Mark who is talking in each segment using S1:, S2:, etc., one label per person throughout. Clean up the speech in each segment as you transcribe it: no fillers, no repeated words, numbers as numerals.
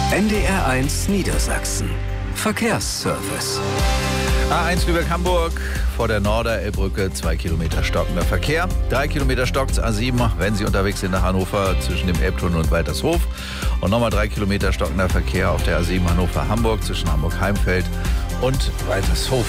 S1: NDR1 Niedersachsen. Verkehrsservice.
S2: A1 Lübeck-Hamburg vor der Norderelbbrücke, 2 Kilometer stockender Verkehr. 3 Kilometer stockt's A7, wenn Sie unterwegs sind nach Hannover zwischen dem Elbtunnel und Waltershof. Und nochmal 3 Kilometer stockender Verkehr auf der A7 Hannover-Hamburg zwischen Hamburg-Heimfeld und Waltershof.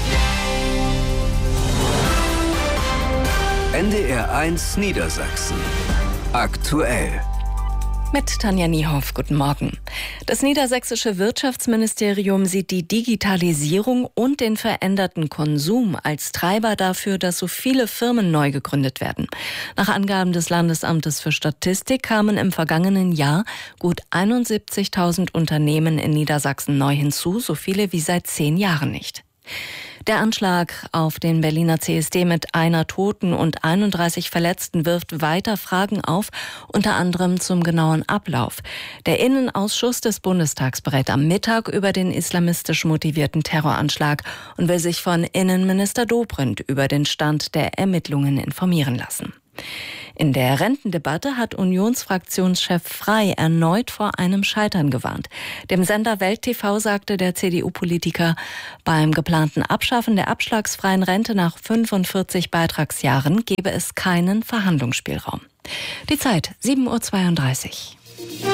S1: NDR1 Niedersachsen. Aktuell.
S3: Mit Tanja Niehoff, guten Morgen. Das niedersächsische Wirtschaftsministerium sieht die Digitalisierung und den veränderten Konsum als Treiber dafür, dass so viele Firmen neu gegründet werden. Nach Angaben des Landesamtes für Statistik kamen im vergangenen Jahr gut 71.000 Unternehmen in Niedersachsen neu hinzu, so viele wie seit 10 Jahren nicht. Der Anschlag auf den Berliner CSD mit 1 Toten und 31 Verletzten wirft weiter Fragen auf, unter anderem zum genauen Ablauf. Der Innenausschuss des Bundestags berät am Mittag über den islamistisch motivierten Terroranschlag und will sich von Innenminister Dobrindt über den Stand der Ermittlungen informieren lassen. In der Rentendebatte hat Unionsfraktionschef Frey erneut vor einem Scheitern gewarnt. Dem Sender Welt TV sagte der CDU-Politiker, beim geplanten Abschaffen der abschlagsfreien Rente nach 45 Beitragsjahren gebe es keinen Verhandlungsspielraum. Die Zeit, 7:32 Uhr.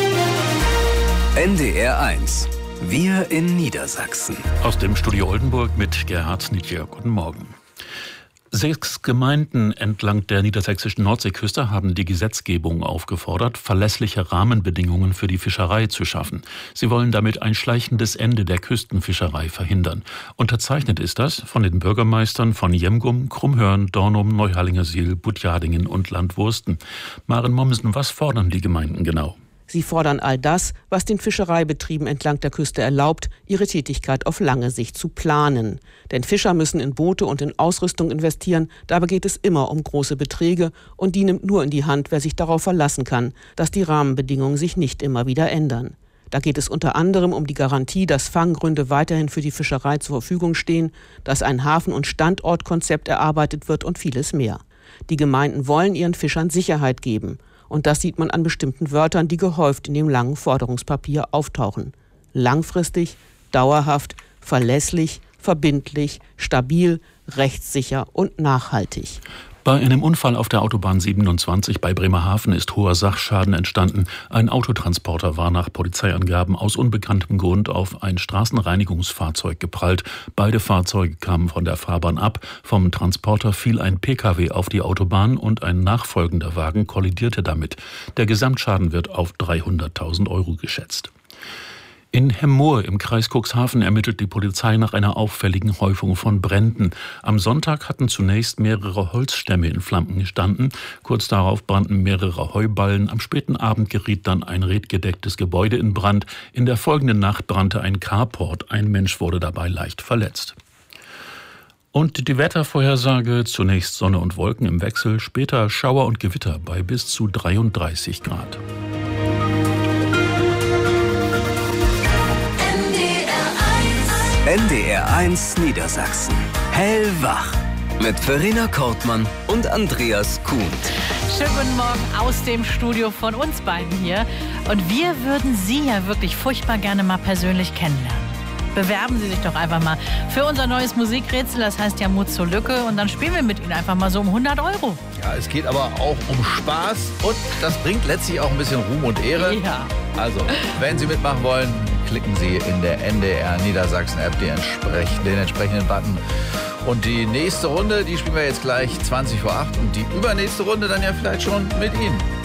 S1: NDR1. Wir in Niedersachsen.
S4: Aus dem Studio Oldenburg mit Gerhard Snitjer. Guten Morgen. 6 Gemeinden entlang der niedersächsischen Nordseeküste haben die Gesetzgebung aufgefordert, verlässliche Rahmenbedingungen für die Fischerei zu schaffen. Sie wollen damit ein schleichendes Ende der Küstenfischerei verhindern. Unterzeichnet ist das von den Bürgermeistern von Jemgum, Krummhörn, Dornum, Neuhallingersiel, Butjadingen und Landwursten. Maren Mommsen, was fordern die Gemeinden genau?
S5: Sie fordern all das, was den Fischereibetrieben entlang der Küste erlaubt, ihre Tätigkeit auf lange Sicht zu planen. Denn Fischer müssen in Boote und in Ausrüstung investieren, dabei geht es immer um große Beträge und die nimmt nur in die Hand, wer sich darauf verlassen kann, dass die Rahmenbedingungen sich nicht immer wieder ändern. Da geht es unter anderem um die Garantie, dass Fanggründe weiterhin für die Fischerei zur Verfügung stehen, dass ein Hafen- und Standortkonzept erarbeitet wird und vieles mehr. Die Gemeinden wollen ihren Fischern Sicherheit geben. Und das sieht man an bestimmten Wörtern, die gehäuft in dem langen Forderungspapier auftauchen. Langfristig, dauerhaft, verlässlich, verbindlich, stabil, rechtssicher und nachhaltig.
S4: Bei einem Unfall auf der Autobahn 27 bei Bremerhaven ist hoher Sachschaden entstanden. Ein Autotransporter war nach Polizeiangaben aus unbekanntem Grund auf ein Straßenreinigungsfahrzeug geprallt. Beide Fahrzeuge kamen von der Fahrbahn ab. Vom Transporter fiel ein Pkw auf die Autobahn und ein nachfolgender Wagen kollidierte damit. Der Gesamtschaden wird auf 300.000 € geschätzt. In Hemmoor im Kreis Cuxhaven ermittelt die Polizei nach einer auffälligen Häufung von Bränden. Am Sonntag hatten zunächst mehrere Holzstämme in Flammen gestanden. Kurz darauf brannten mehrere Heuballen. Am späten Abend geriet dann ein redgedecktes Gebäude in Brand. In der folgenden Nacht brannte ein Carport. Ein Mensch wurde dabei leicht verletzt. Und die Wettervorhersage: zunächst Sonne und Wolken im Wechsel, später Schauer und Gewitter bei bis zu 33 Grad.
S1: NDR1 Niedersachsen. Hellwach. Mit Verena Kortmann und Andreas Kuhn.
S6: Schönen guten Morgen aus dem Studio von uns beiden hier. Und wir würden Sie ja wirklich furchtbar gerne mal persönlich kennenlernen. Bewerben Sie sich doch einfach mal für unser neues Musikrätsel, das heißt ja Mut zur Lücke. Und dann spielen wir mit Ihnen einfach mal so um 100 €.
S2: Ja, es geht aber auch um Spaß und das bringt letztlich auch ein bisschen Ruhm und Ehre.
S6: Ja.
S2: Also, wenn Sie mitmachen wollen, klicken Sie in der NDR Niedersachsen App den entsprechenden Button. Und die nächste Runde, die spielen wir jetzt gleich 20 vor 8 und die übernächste Runde dann ja vielleicht schon mit Ihnen.